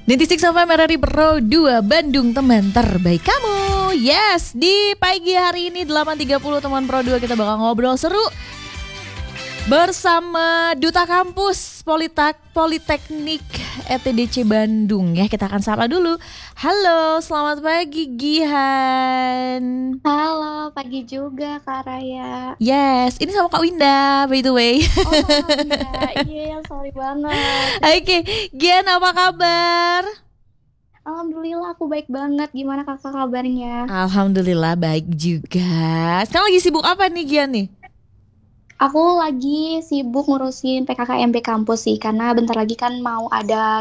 96 FM RRI Pro 2 Bandung, teman terbaik kamu. Yes, di pagi hari ini 8.30 teman Pro 2 kita bakal ngobrol seru bersama Duta Kampus Politeknik ETDC Bandung ya. Kita akan sapa dulu. Halo, selamat pagi Gihan. Halo, pagi juga Kak Raya. Yes, ini sama Kak Winda by the way. Oh, iya, sorry banget. Oke, Gian apa kabar? Alhamdulillah aku baik banget. Gimana kakak kabarnya? Alhamdulillah baik juga. Sekarang lagi sibuk apa nih Gian nih? Aku lagi sibuk ngurusin PKKMB kampus sih, karena bentar lagi kan mau ada